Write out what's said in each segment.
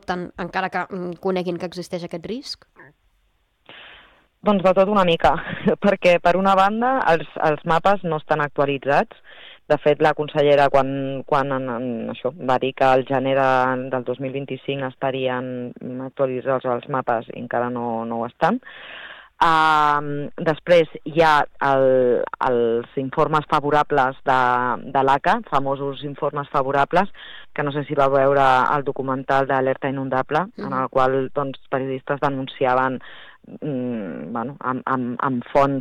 adopten encara que coneguin que existeix aquest risc? Doncs de tot una mica, perquè per una banda els mapes no estan actualitzats. De fet, la consellera quan això va dir que al gener del 2025 estarien actualitzats els mapes i encara no ho estan. Després hi ha els informes favorables de l'ACA, famosos informes favorables, que no sé si va veure el documental d'Alerta Inundable, en el qual periodistes denunciaven amb fons.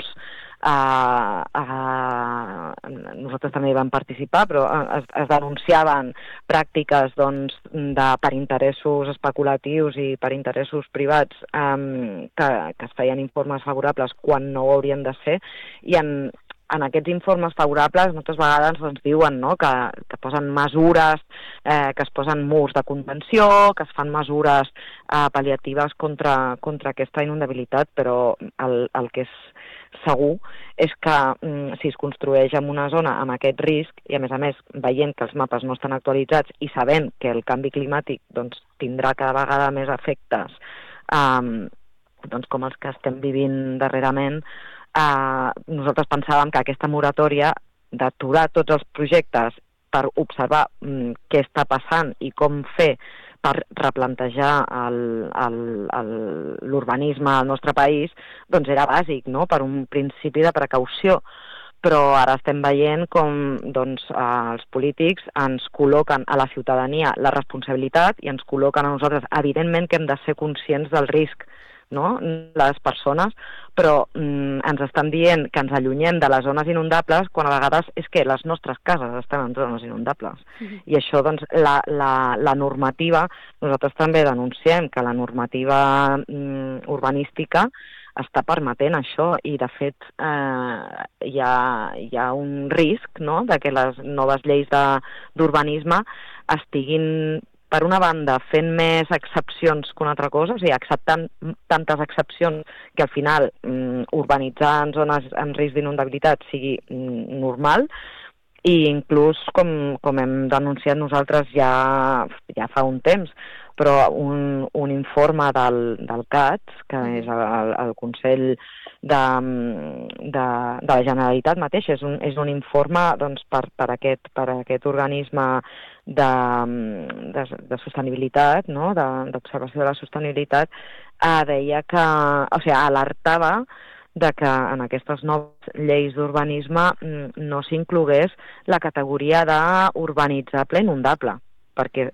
Nosaltres també hi vam participar, però es denunciaven pràctiques per interessos especulatius i per interessos privats que es feien informes favorables quan no ho haurien de ser, i en aquests informes favorables moltes vegades ens diuen que posen mesures, que es posen murs de contenció, que es fan mesures pal·liatives contra aquesta inundabilitat, però el que és segur és que si es construeix en una zona amb aquest risc, i a més veient que els mapes no estan actualitzats i sabent que el canvi climàtic tindrà cada vegada més efectes com els que estem vivint darrerament, nosaltres pensàvem que aquesta moratòria d'aturar tots els projectes per observar què està passant i com fer per replantejar l'urbanisme al nostre país, era bàsic, no?, per un principi de precaució. Però ara estem veient com els polítics ens col·loquen a la ciutadania la responsabilitat i ens col·loquen a nosaltres. Evidentment que hem de ser conscients del risc, no?, les persones, però ens estan dient que ens allunyem de les zones inundables quan a vegades és que les nostres cases estan en zones inundables. I això, la normativa, nosaltres també denunciem que la normativa urbanística està permetent això, i de fet hi ha un risc, no?, de que les noves lleis d'urbanisme estiguin, per una banda, fent més excepcions que una altra cosa, o sigui, acceptant tantes excepcions que al final urbanitzar en zones amb risc d'inundabilitat sigui normal, i inclús, com hem denunciat nosaltres ja fa un temps, però un informe del CATS, que és el Consell de la Generalitat mateix, és un informe per aquest organisme de sostenibilitat, no?, d'observació de la sostenibilitat, deia que, o sigui, alertava de que en aquestes noves lleis d'urbanisme no s'inclogués la categoria d'urbanitzable inundable, perquè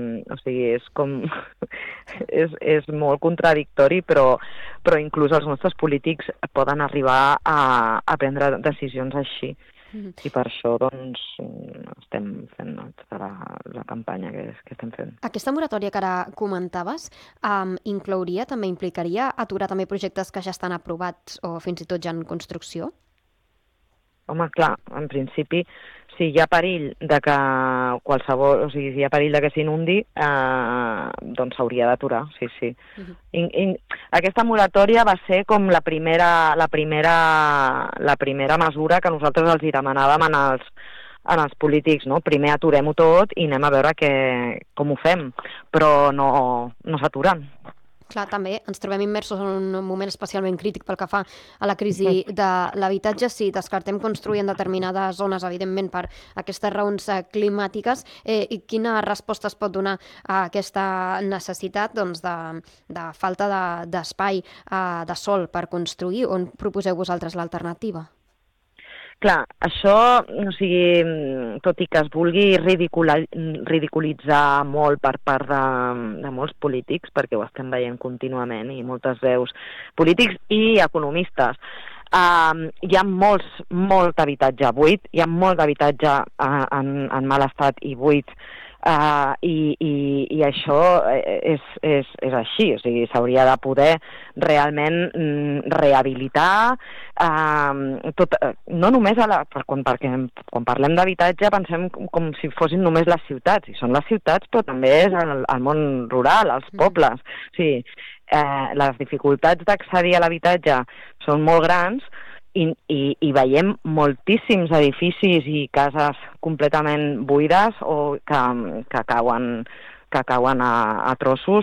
és molt contradictori, però inclús els nostres polítics poden arribar a prendre decisions així. I per això estem fent tota la campanya que estem fent. Aquesta moratòria que ara comentaves implicaria aturar també projectes que ja estan aprovats o fins i tot ja en construcció? Home, clar, en principi, si hi ha perill de que si hi ha perill de que s'inundi, doncs s'hauria d'aturar, sí. Aquesta moratòria va ser com la primera mesura que nosaltres els hi demanàvem en els polítics, no? Primer aturem-ho tot i anem a veure com ho fem, però no s'aturen. Clar, també ens trobem immersos en un moment especialment crític pel que fa a la crisi de l'habitatge. Si descartem construir en determinades zones, evidentment, per aquestes raons climàtiques, i quina resposta es pot donar a aquesta necessitat de falta d'espai, de sòl per construir? On proposeu vosaltres l'alternativa? Clar, això, tot i que es vulgui ridiculitzar molt per part de molts polítics, perquè ho estem veient contínuament, i moltes veus polítics i economistes, hi ha molt habitatge buit, hi ha molt d'habitatge en mal estat i buit, i això és així, o sigui, s'hauria de poder realment rehabilitar no només perquè quan parlem d'habitatge pensem com si fossin només les ciutats, i són les ciutats, però també és el món rural, els pobles. O sigui, les dificultats d'accedir a l'habitatge són molt grans, i veiem moltíssims edificis i cases completament buides o que cauen a trossos